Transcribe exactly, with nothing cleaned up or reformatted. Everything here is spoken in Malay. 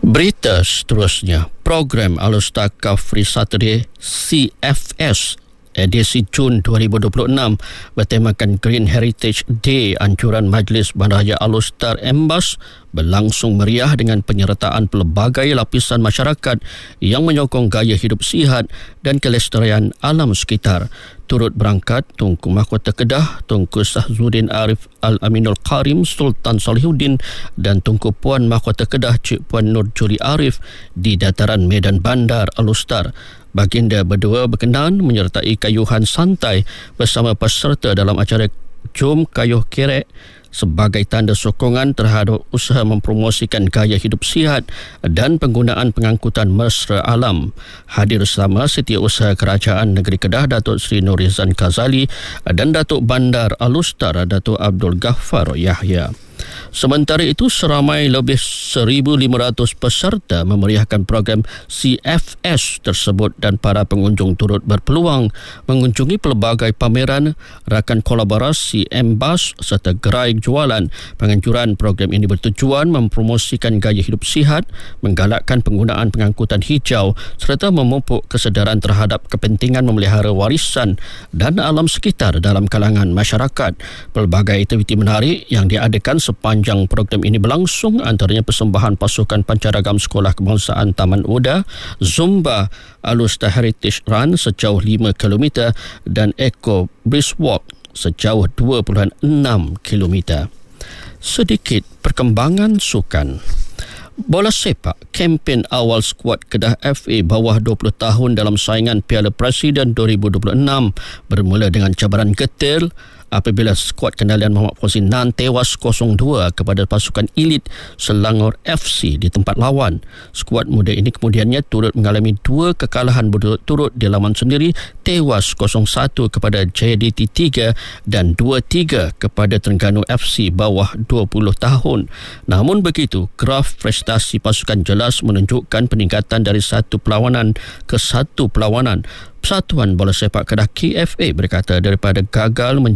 Berita seterusnya, program All-Star Cup Free Saturday C F S edisi Jun dua ribu dua puluh enam bertemakan Green Heritage Day anjuran Majlis Bandaraya All-Star Embas berlangsung meriah dengan penyertaan pelbagai lapisan masyarakat yang menyokong gaya hidup sihat dan kelestarian alam sekitar. Turut berangkat Tunku Mahkota Kedah, Tunku Sahzuddin Arif Al-Aminul Karim Sultan Salihuddin dan Tunku Puan Mahkota Kedah Cik Puan Nur Juli Arif di dataran Medan Bandar All-Star. Baginda berdua berkenan menyertai kayuhan santai bersama peserta dalam acara Jom Kayuh Kerek sebagai tanda sokongan terhadap usaha mempromosikan gaya hidup sihat dan penggunaan pengangkutan mesra alam. Hadir bersama Setiausaha Kerajaan Negeri Kedah Datuk Seri Nurizan Kazali dan Datuk Bandar All-Star Datuk Abdul Ghaffar Yahya. Sementara itu, seramai lebih seribu lima ratus peserta memeriahkan program C F S tersebut dan para pengunjung turut berpeluang mengunjungi pelbagai pameran, rakan kolaborasi Embas serta gerai jualan. Penganjuran program ini bertujuan mempromosikan gaya hidup sihat, menggalakkan penggunaan pengangkutan hijau serta memupuk kesedaran terhadap kepentingan memelihara warisan dan alam sekitar dalam kalangan masyarakat. Pelbagai aktiviti menarik yang diadakan sepanjang program ini berlangsung, antaranya persembahan pasukan pancaragam Sekolah Kebangsaan Taman Uda, Zumba All-Star Heritage Run sejauh lima kilometer dan Eco Brisk Walk sejauh dua perpuluhan enam kilometer. Sedikit perkembangan sukan. Bola sepak, kempen awal skuad Kedah F A bawah dua puluh tahun dalam saingan Piala Presiden dua ribu dua puluh enam bermula dengan cabaran getir apabila skuad kendalian Muhammad Fauzi Nan tewas kosong dua kepada pasukan elit Selangor F C di tempat lawan. Skuad muda ini kemudiannya turut mengalami dua kekalahan berturut-turut di laman sendiri, tewas kosong satu kepada J D T tiga dan dua tiga kepada Terengganu F C bawah dua puluh tahun. Namun begitu, graf prestasi pasukan jelas menunjukkan peningkatan dari satu perlawanan ke satu perlawanan. Persatuan Bola Sepak Kedah K F A berkata daripada gagal